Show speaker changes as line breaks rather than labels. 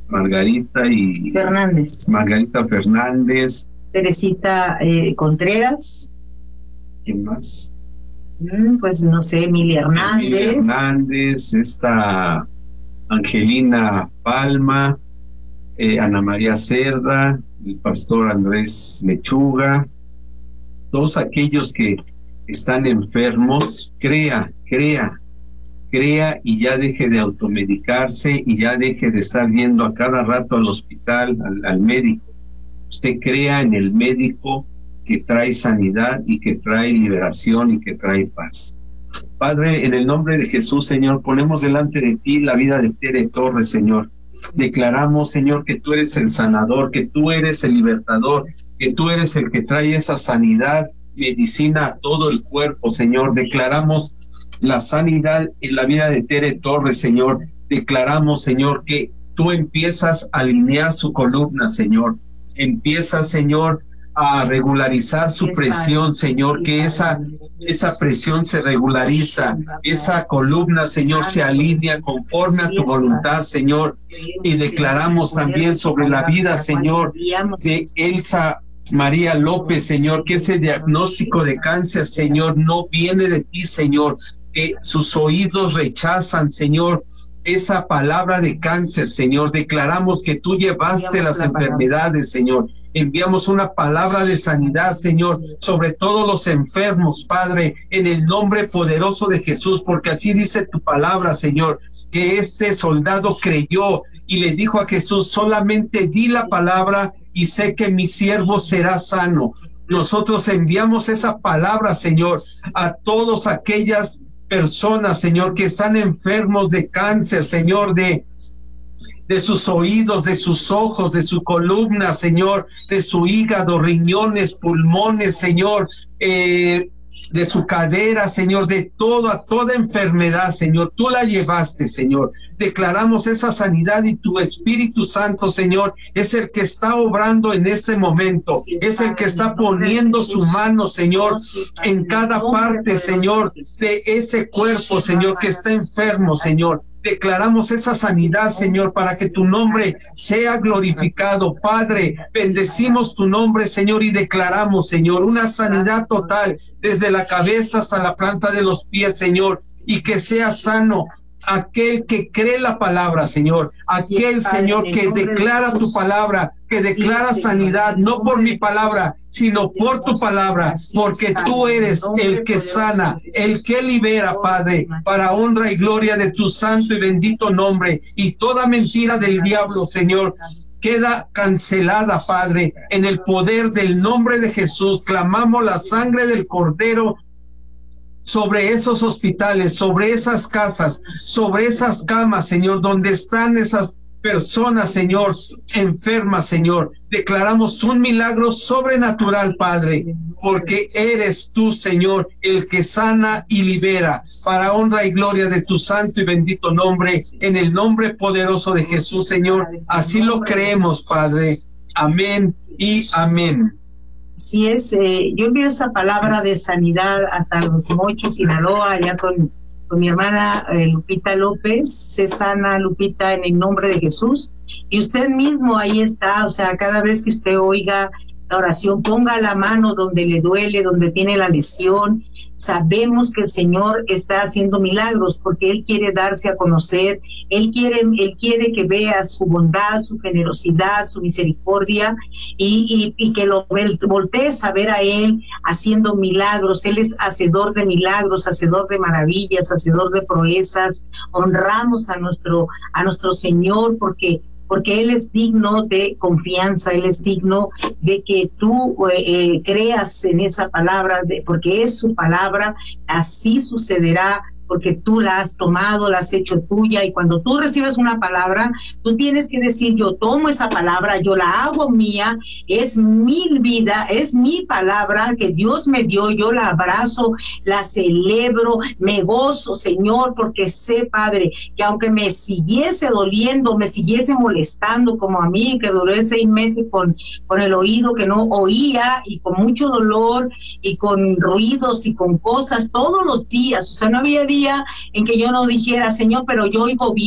Margarita y
Fernández.
Margarita Fernández.
Teresita Contreras.
¿Quién más?
Pues no sé, Emilia
Hernández, esta Angelina Palma, Ana María Cerda, el pastor Andrés Lechuga, todos aquellos que están enfermos, crea y ya deje de automedicarse y ya deje de estar yendo a cada rato al hospital, al médico. Usted crea en el médico que trae sanidad y que trae liberación y que trae paz. Padre, en el nombre de Jesús, Señor, ponemos delante de ti la vida de Tere Torres, Señor. Declaramos, Señor, que tú eres el sanador, que tú eres el libertador, que tú eres el que trae esa sanidad, medicina a todo el cuerpo, Señor. Declaramos la sanidad en la vida de Tere Torres, Señor. Declaramos, Señor, que tú empiezas a alinear su columna, Señor. Empiezas, Señor, a regularizar su presión, Señor, que esa presión se regulariza, esa columna, Señor, se alinea conforme a tu voluntad, Señor. Y declaramos también sobre la vida, Señor, de Elsa María López, Señor, que ese diagnóstico de cáncer, Señor, no viene de ti, Señor, que sus oídos rechazan, Señor, esa palabra de cáncer, Señor. Declaramos que tú llevaste las enfermedades, Señor. Enviamos una palabra de sanidad, Señor, sobre todos los enfermos, Padre, en el nombre poderoso de Jesús, porque así dice tu palabra, Señor, que este soldado creyó y le dijo a Jesús: solamente di la palabra y sé que mi siervo será sano. Nosotros enviamos esa palabra, Señor, a todas aquellas personas, Señor, que están enfermos de cáncer, Señor, de sus oídos, de sus ojos, de su columna, Señor, de su hígado, riñones, pulmones, Señor, de su cadera, Señor, de toda enfermedad, Señor. Tú la llevaste, Señor. Declaramos esa sanidad y tu Espíritu Santo, Señor, es el que está obrando en este momento, es el que está poniendo su mano, Señor, en cada parte, Señor, de ese cuerpo, Señor, que está enfermo, Señor. Declaramos esa sanidad, Señor, para que tu nombre sea glorificado. Padre, bendecimos tu nombre, Señor, y declaramos, Señor, una sanidad total desde la cabeza hasta la planta de los pies, Señor, y que sea sano aquel que cree la palabra, Señor, aquel, Señor, que declara tu palabra, que declara sanidad, no por mi palabra, sino por tu palabra, porque tú eres el que sana, el que libera, Padre, para honra y gloria de tu santo y bendito nombre. Y toda mentira del diablo, Señor, queda cancelada, Padre, en el poder del nombre de Jesús. Clamamos la sangre del Cordero sobre esos hospitales, sobre esas casas, sobre esas camas, Señor, donde están esas personas, Señor, enfermas, Señor. Declaramos un milagro sobrenatural, Padre, porque eres tú, Señor, el que sana y libera, para honra y gloria de tu santo y bendito nombre, en el nombre poderoso de Jesús, Señor. Así lo creemos, Padre. Amén y amén.
Así es, yo envío esa palabra de sanidad hasta Los Mochis, Sinaloa, allá con mi hermana Lupita López. Se sana, Lupita, en el nombre de Jesús. Y usted mismo ahí está, o sea, cada vez que usted oiga la oración, ponga la mano donde le duele, donde tiene la lesión. Sabemos que el Señor está haciendo milagros porque Él quiere darse a conocer. Él quiere que vea su bondad, su generosidad, su misericordia y que lo voltees a ver a Él haciendo milagros. Él es hacedor de milagros, hacedor de maravillas, hacedor de proezas. Honramos a nuestro Señor porque Él es digno de confianza, Él es digno de que tú creas en esa palabra, porque es su palabra. Así sucederá, porque tú la has tomado, la has hecho tuya, y cuando tú recibes una palabra, tú tienes que decir: yo tomo esa palabra, yo la hago mía, es mi vida, es mi palabra que Dios me dio, yo la abrazo, la celebro, me gozo, Señor, porque sé, Padre, que aunque me siguiese doliendo, me siguiese molestando, como a mí, que duré 6 meses con el oído que no oía, y con mucho dolor, y con ruidos, y con cosas, todos los días, o sea, no había día en que yo no dijera: Señor, pero yo oigo bien.